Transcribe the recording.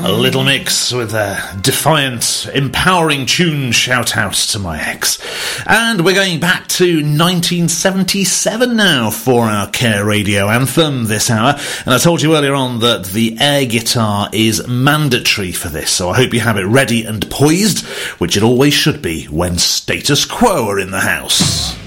A Little Mix with a defiant, empowering tune shout out to my ex. And we're going back to 1977 now for our Care Radio anthem this hour. And I told you earlier on that the air guitar is mandatory for this, so I hope you have it ready and poised, which it always should be when Status Quo are in the house.